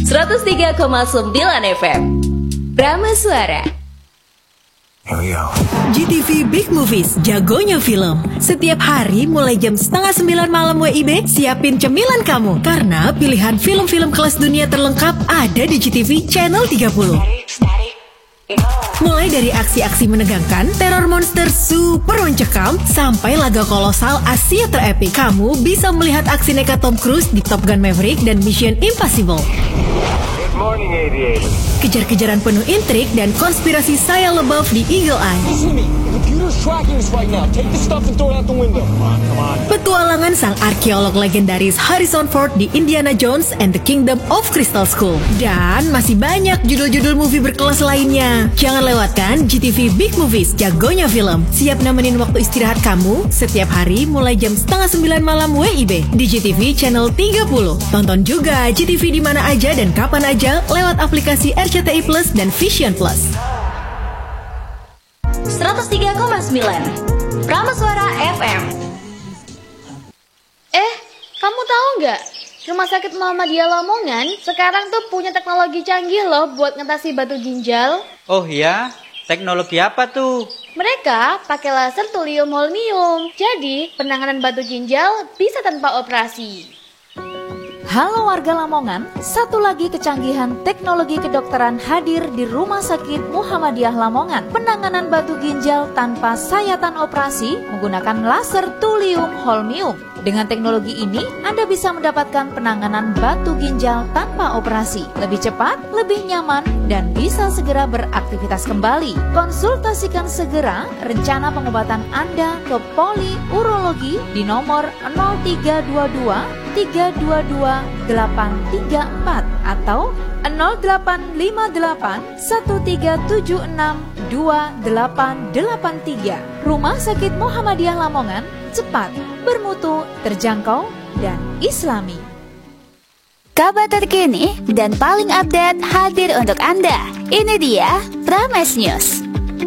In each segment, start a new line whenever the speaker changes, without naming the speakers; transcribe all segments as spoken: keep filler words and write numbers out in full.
seratus tiga koma sembilan F M Prama Suara.
G T V Big Movies, jagonya film. Setiap hari mulai jam setengah sembilan malam W I B, siapin cemilan kamu. Karena pilihan film-film kelas dunia terlengkap ada di G T V Channel tiga puluh. Mulai dari aksi-aksi menegangkan, teror monster super mencekam, sampai laga kolosal Asia terepik. Kamu bisa melihat aksi nekat Tom Cruise di Top Gun Maverick dan Mission Impossible.
Morning, aviator.
Kejar-kejaran penuh intrik dan konspirasi Shia LaBeouf di Eagle Eye.
Listen to me. The computer's tracking us right now. Take the stuff and throw it out the window. Come on, come on.
Petualangan sang arkeolog legendaris Harrison Ford di Indiana Jones and the Kingdom of Crystal Skull. Dan masih banyak judul-judul movie berkelas lainnya. Jangan lewatkan G T V Big Movies, jagonya film. Siap nemenin waktu istirahat kamu setiap hari mulai jam setengah sembilan malam W I B di G T V Channel tiga puluh. Tonton juga G T V di mana aja dan kapan aja lewat aplikasi R C T I Plus dan Vision Plus.
seratus tiga koma sembilan Prama Suara F M.
Eh, kamu tahu nggak? Rumah Sakit Muhammadiyah Lamongan sekarang tuh punya teknologi canggih loh buat ngatasi batu ginjal.
Oh iya? Teknologi apa tuh?
Mereka pakai laser thulium holmium. Jadi, penanganan batu ginjal bisa tanpa operasi.
Halo warga Lamongan, satu lagi kecanggihan teknologi kedokteran hadir di Rumah Sakit Muhammadiyah Lamongan. Penanganan batu ginjal tanpa sayatan operasi menggunakan laser thulium holmium. Dengan teknologi ini, Anda bisa mendapatkan penanganan batu ginjal tanpa operasi. Lebih cepat, lebih nyaman, dan bisa segera beraktivitas kembali. Konsultasikan segera rencana pengobatan Anda ke Poli Urologi di nomor nol tiga dua dua tiga dua dua delapan tiga empat atau nol delapan lima delapan satu tiga tujuh enam dua delapan delapan tiga. Rumah Sakit Muhammadiyah Lamongan, cepat, bermutu, terjangkau, dan islami.
Kabar terkini dan paling update hadir untuk Anda. Ini dia Prames News.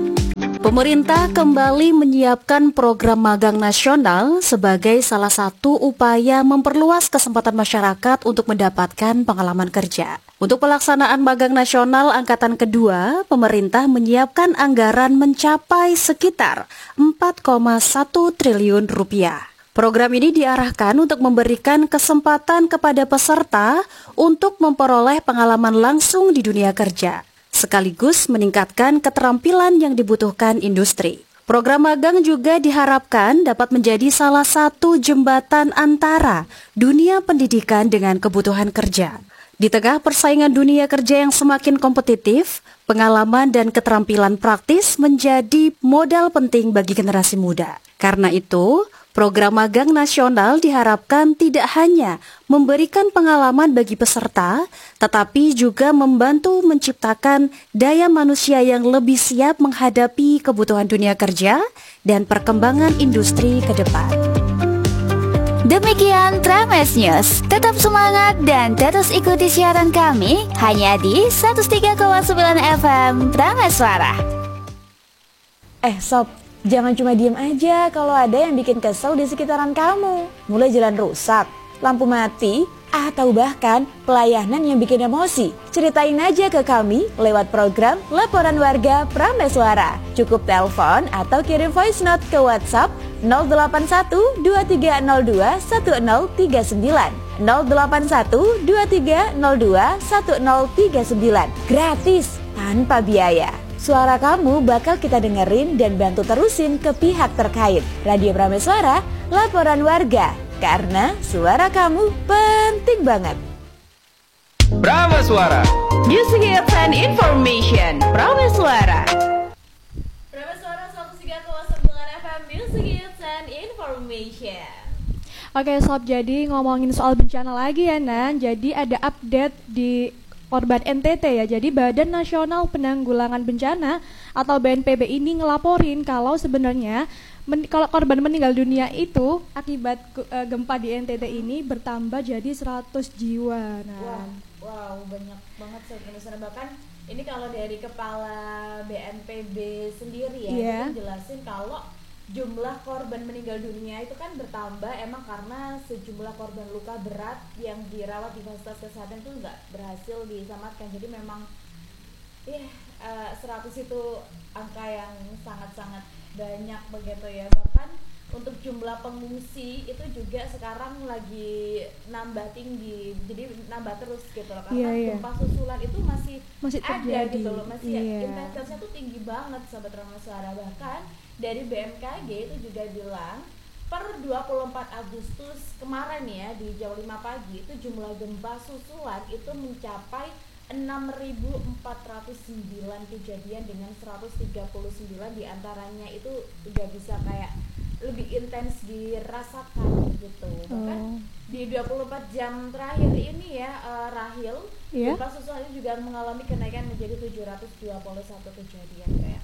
Pemerintah kembali menyiapkan program magang nasional sebagai salah satu upaya memperluas kesempatan masyarakat untuk mendapatkan pengalaman kerja. Untuk pelaksanaan magang nasional angkatan kedua, pemerintah menyiapkan anggaran mencapai sekitar empat koma satu triliun rupiah. Program ini diarahkan untuk memberikan kesempatan kepada peserta untuk memperoleh pengalaman langsung di dunia kerja, sekaligus meningkatkan keterampilan yang dibutuhkan industri. Program magang juga diharapkan dapat menjadi salah satu jembatan antara dunia pendidikan dengan kebutuhan kerja. Di tengah persaingan dunia kerja yang semakin kompetitif, pengalaman dan keterampilan praktis menjadi modal penting bagi generasi muda. Karena itu, program magang nasional diharapkan tidak hanya memberikan pengalaman bagi peserta, tetapi juga membantu menciptakan daya manusia yang lebih siap menghadapi kebutuhan dunia kerja dan perkembangan industri ke depan.
Demikian Prames News. Tetap semangat dan terus ikuti siaran kami hanya di seratus tiga koma sembilan F M Prames Suara.
Eh sob, jangan cuma diem aja kalau ada yang bikin kesel di sekitaran kamu. Mulai jalan rusak, lampu mati, atau bahkan pelayanan yang bikin emosi. Ceritain aja ke kami lewat program Laporan Warga Prames Suara. Cukup telepon atau kirim voice note ke WhatsApp nol delapan satu dua tiga nol dua satu nol tiga sembilan nol delapan satu dua tiga nol dua satu nol tiga sembilan. Gratis, tanpa biaya. Suara kamu bakal kita dengerin dan bantu terusin ke pihak terkait. Radio Prames Suara, Laporan Warga. Karena suara kamu penting banget.
Prama Suara.
Music Hits and Information Prama Suara.
Prama Suara seratus tiga koma sembilan F M Music Hits and Information.
Oke sob, jadi ngomongin soal bencana lagi ya Nan. Jadi ada update di korban N T T ya. Jadi Badan Nasional Penanggulangan Bencana atau B N P B ini ngelaporin kalau sebenarnya Men, kalau korban meninggal dunia itu akibat uh, gempa di N T T ini bertambah jadi seratus jiwa. Nah,
wow, wow banyak banget sih. Bahkan ini kalau dari kepala B N P B sendiri ya,
yeah.
dia jelasin kalau
jumlah korban meninggal dunia itu kan bertambah emang karena sejumlah korban luka berat yang dirawat di fasilitas kesehatan itu nggak berhasil diselamatkan. Jadi memang ya uh, seratus itu angka yang sangat-sangat banyak begitu ya. Bahkan untuk jumlah pengungsi itu juga sekarang lagi nambah tinggi, jadi nambah terus gitu loh, karena yeah, yeah. gempa susulan itu masih, masih ada gitu loh, masih yeah. intensitasnya tuh tinggi banget Sobat Rama Suara. Bahkan dari B M K G itu juga bilang per dua puluh empat Agustus kemarin ya di jam lima pagi itu jumlah gempa susulan itu mencapai enam ribu empat ratus sembilan kejadian dengan seratus tiga puluh sembilan diantaranya itu udah bisa kayak lebih intens dirasakan gitu. Bahkan oh. di dua puluh empat jam terakhir ini ya uh, Rahil yeah. gempa susulan ini juga mengalami kenaikan menjadi tujuh ratus dua puluh satu kejadian kayak.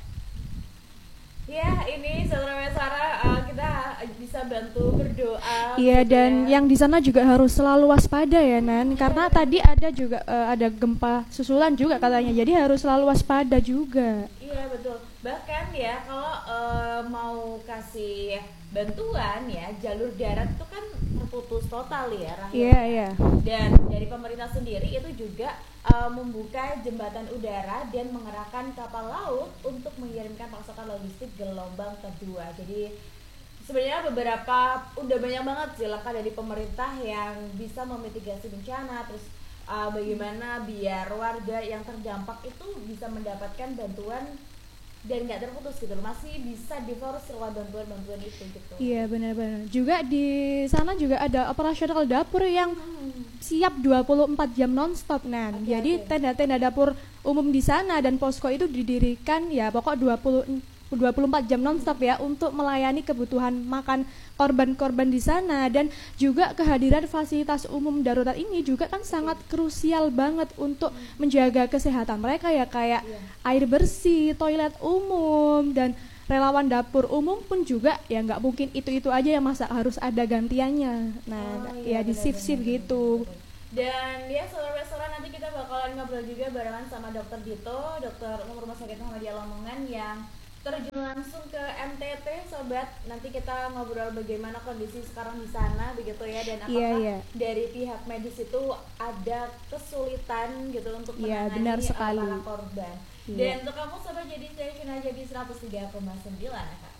Ya ini Saudara Mesara uh, kita bisa bantu berdoa.
Iya gitu dan ya. Yang di sana juga harus selalu waspada ya Nan,
ya,
karena
ya.
tadi ada juga uh, ada gempa susulan juga katanya, jadi harus selalu waspada juga.
Iya betul. Bahkan ya kalau uh, mau kasih bantuan ya jalur darat itu kan terputus total ya Rahil.
Iya iya.
Dan dari pemerintah sendiri itu juga uh, membuka jembatan udara dan mengerahkan kapal laut untuk mengirimkan pasokan logistik gelombang kedua. Jadi sebenarnya beberapa udah banyak banget sih langkah dari pemerintah yang bisa memitigasi bencana, terus uh, bagaimana biar warga yang terdampak itu bisa mendapatkan bantuan dan nggak terputus gitu, masih bisa difokus lewat bantuan-bantuan itu gitu.
Iya benar-benar. Juga di sana juga ada operasional dapur yang hmm. siap dua puluh empat jam nonstop Nan. Okay, Jadi okay. tenda-tenda dapur umum di sana dan posko itu didirikan ya pokok dua puluh empat jam nonstop ya untuk melayani kebutuhan makan korban-korban di sana. Dan juga kehadiran fasilitas umum darurat ini juga kan sangat krusial banget untuk menjaga kesehatan mereka ya, kayak yeah. air bersih, toilet umum, dan relawan dapur umum pun juga ya nggak mungkin itu-itu aja yang masa harus ada gantiannya. Nah oh, iya, ya di shift-shift gitu.
Dan ya saudara-saudara nanti kita bakalan ngobrol juga barengan sama Dokter Dito, dokter umum Rumah Sakit Muhammadiyah Lamongan yang terjun langsung ke M T T Sobat. Nanti kita ngobrol bagaimana kondisi sekarang di sana begitu ya, dan apakah yeah, yeah. dari pihak medis itu ada kesulitan gitu untuk
yeah,
menangani
benar sekali.
para korban. Yeah. Dan untuk kamu Sobat jadi stay tune aja di seratus tiga koma sembilan F M.